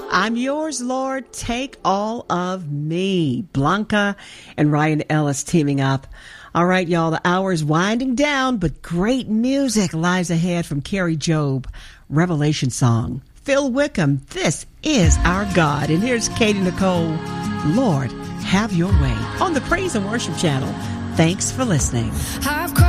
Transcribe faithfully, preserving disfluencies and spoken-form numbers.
I'm yours, Lord. Take all of me. Blanca and Ryan Ellis teaming up. All right, y'all, the hour is winding down, but great music lies ahead from Carrie Job, Revelation Song. Phil Wickham, This Is Our God. And here's Katie Nicole, Lord, Have Your Way, on the Praise and Worship Channel. Thanks for listening. I've